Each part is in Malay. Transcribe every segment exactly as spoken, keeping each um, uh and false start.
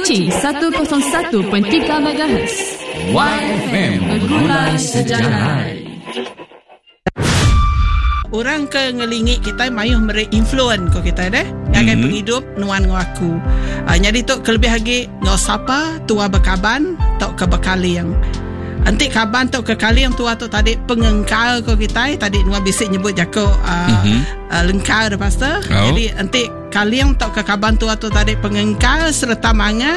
Frekuensi seratus satu perpuluhan tiga megahertz. Y F M Bergulai Sejahtera. Orang ke ngelingit kita mayuh mere influence ko kita deh yang mm-hmm. penghidup nuan ngaku. Uh, jadi tu kelebih lagi ngau sapa tua bekaban tok ke bekaliang. Anti kaban tok ke kaliang tua tu tadi pengengkal ko kita tadi nuan bisik nyebut jako uh, mm-hmm. uh, lengkal dah pastor. Oh. Jadi anti kaliang tok ke kaban tua tu tadi pengengkal serta manga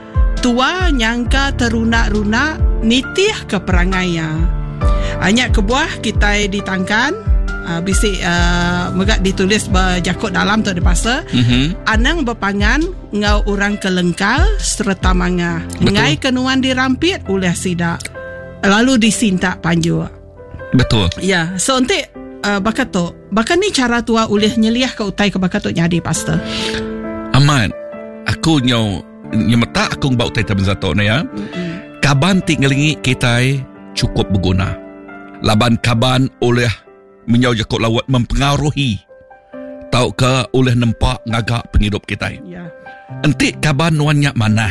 tua nyangka terunak-runak nitih ke perangainya. Hanya kebuah kita ditangkan Uh, bisik uh, megak ditulis berjakut dalam tu dipasa mm-hmm. Anang berpangan ngau orang kelengkal serta manga ngai kenuan dirampit oleh sidak lalu disintak panju. Betul. Ya, so nanti uh, bakat tu bakat ni cara tua oleh nyeliah ke utai ke bakat tu nyadi pastor. Aman. Aku nyau nyemeta aku bau utai taben zato na ya. Mm-hmm. Kaban tinggalingi kita cukup berguna. Laban kaban oleh menyau jakut lawat mempengaruhi tau ke oleh nampak ngagak penghidup kita. Ya. Entik kaban nuannya manah.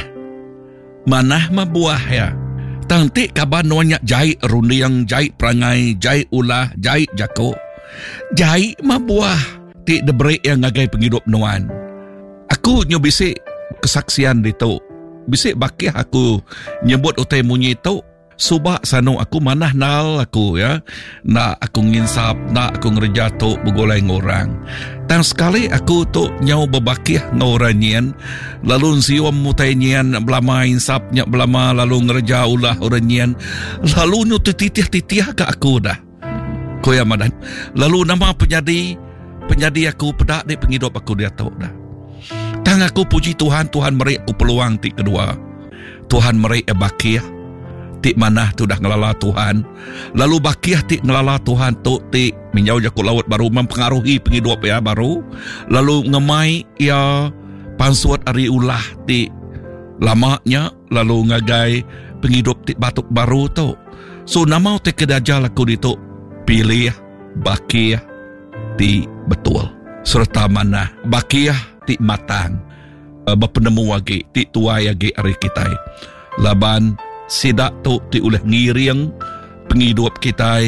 Manah mah buah ya. Tantik kaban nuannya jahit rundiang, jahit perangai, jahit ulah, jahit jakut. Jahit mah buah. Tik debreak yang ngagai penghidup nuan. Aku nyo bisik kesaksian itu. Bisik bakih aku nyebut utai munyi tu. Subak sano aku manah nal aku ya. Nak aku nginsap, nak aku ngerja tu begolai ngorang. Dan sekali aku tu nyau berbakih ngorang nyen. Lalu siwam mutai nyen belama insap nyak belama lalu ngerja ulah orang nyen. Lalu nyu titih-titih ke aku dah. Koya madan. Lalu nama penyadi penyadi aku pedak di penghidup aku dia tahu dah. Tang aku puji Tuhan, Tuhan meri aku peluang tik kedua. Tuhan meri bakih tik manah tu dah ngelala Tuhan. Lalu bakiah tik ngelala Tuhan tu tik menyau jakut laut baru mempengaruhi penghidup ya baru. Lalu ngemai ya pansuat ari ulah tik lamanya lalu ngagai penghidup tik batuk baru tu. So nama tik kedajal aku ditu pilih bakiah tik betul serta manah bakiah tik matang uh, berpenemu lagi tik tuai lagi ari kita. Laban sidak tu ti oleh ngiring penghidup kita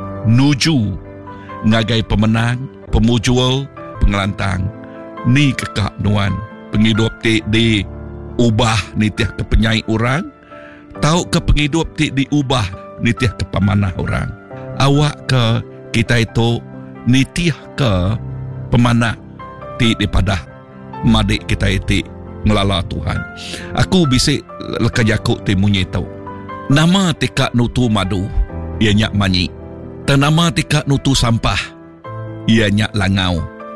nuju ngagai pemenang, pemujul, pengelantang. Ni kekak nuan penghidup ti di ubah nitih ke penyai orang, tau ke penghidup ti diubah nitih ke pemanah orang. Awak ke kita itu nitih ke pemanah ti daripada madik kita itu ngelala Tuhan. Aku bisik lekajakuk ti munyi tau. Nama tikak nutu madu, ia nyak manyi. Tenama tikak nutu sampah, ia nyak langau.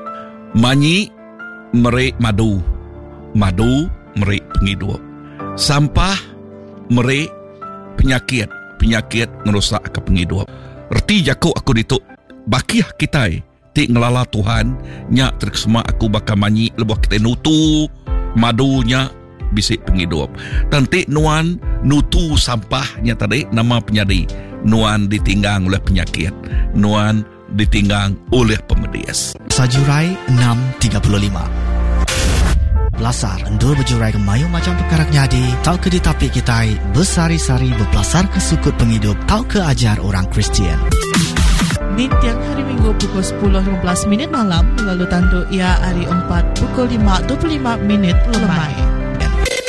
Manyi merik madu, madu merik penghidup. Sampah merik penyakit, penyakit ngerusak ke penghidup. Reti jakuk aku dituk bakiah kita ti ngelala Tuhan, nyak terkesema aku bakal manyi lebuh kita nutu madunya bisik penghidup. Tantik nuan nutu sampahnya tadi nama penyadi. Nuan ditinggang oleh penyakit. Nuan ditinggang oleh pemedias. Sajurai enam tiga puluh lima. Belasar endur berjurai ke mayu macam perkara nyadi. Tau ke ditapik kita bersari-sari berbelasar ke sukut penghidup. Tau ke ajar orang Kristian. Di tiang hari Minggu pukul sepuluh lima belas minit malam, lalu tandu ia hari empat pukul lima dua puluh lima minit lemai.